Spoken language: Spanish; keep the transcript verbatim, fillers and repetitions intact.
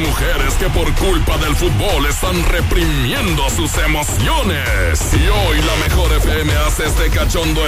mujeres que por culpa del fútbol están reprimiendo sus emociones. Y hoy la Mejor F M hace este cachondo